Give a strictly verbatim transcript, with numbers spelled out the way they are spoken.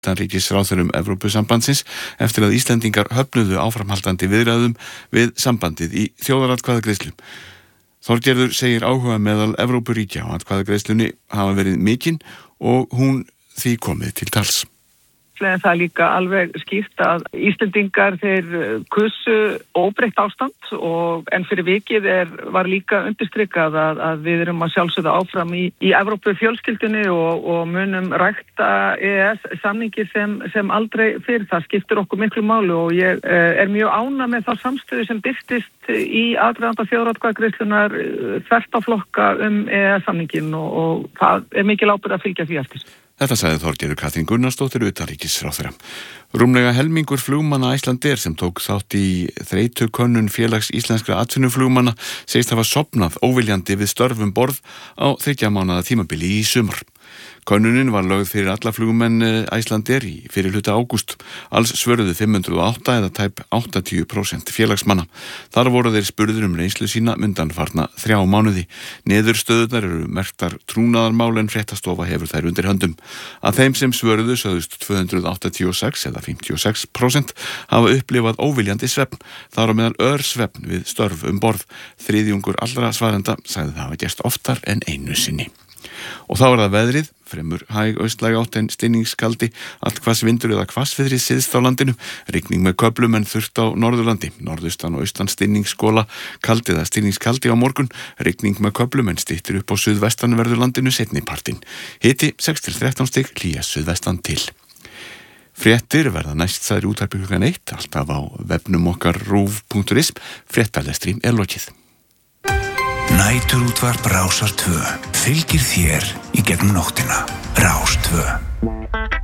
utanríkisráðherrum Evrópusambandsins eftir að Íslendingar höfnuðu áframhaldandi viðræðum við sambandið í þjóðaratkvæðagreiðslu. Þorgerður segir áhuga meðal Evrópuríkja á atkvæðagreiðslunni hafa verið mikinn og hún því komið til tals. En það er líka alveg skýrt að Íslendingar þeir kusu óbreytt ástand og en fyrir vikið er, var líka undirstrikað að, að við erum að sjálfsögða áfram í, í Evrópu fjölskyldunni og, og munum rækta E E S samningi sem, sem aldrei fyrir. Það skiptir okkur miklu máli og ég er mjög ánægð með þá samstöðu sem birtist í aðdraganda þjóðaratkvæðagreiðslunnar þvert á flokka um E E S samningin og, og það er mikil ábyrgð að fylgja því eftir. Þetta sagði Þorgerður Katrín Gunnarsdóttir utanríkisráðherra. Rúmlega helmingur flugmanna Icelandair sem tók þátt í þreytukönnun félags íslenskra atvinnuflugmanna segist hafa sofnað óviljandi við störf um borð á þriggja mánaða tímabili í sumar. Könnunin var lögð fyrir alla flugmenn Icelandair í fyrir hluta ágúst. Alls svöruðu fimm hundruð og átta eða tæp áttatíu prósent félagsmanna. Þar voru þeir spurður um reynslu sína undanfarna þrjá mánuði. Niðurstöðurnar eru merktar trúnaðarmál en fréttastofa hefur þær undir höndum. Að þeim sem svöruðu sögðust tvö hundruð áttatíu og sex eða fimmtíu og sex prósent hafa upplifað óviljandi svefn. Þar á meðal örsvefn við störf um borð. Þriðjungur allra svarenda sagði það hafa gerst oftar en einu sinni. Og þá er það veðrið, fremur hæg austlæg átt en stinningskaldi, allt hvassvindur eða hvassviðri syðst á landinu, rigning með köflum en þurrt á Norðurlandi, norðaustan og austan stinningsskola, kaldi eða stinningskaldi á morgun, rigning með köflum en styttir upp á suðvestanverðu landinu seinni partinn. Hiti sex til þrettán stig, hlýja suðvestan til. Fréttir verða næst þær útvarpi klukkan eitt, alltaf á vefnum okkar rúv punktur is, fréttalestri er lokið. Næturútvarp Rásar tvö fylgir þér í gegnum nóttina. Rás tvö.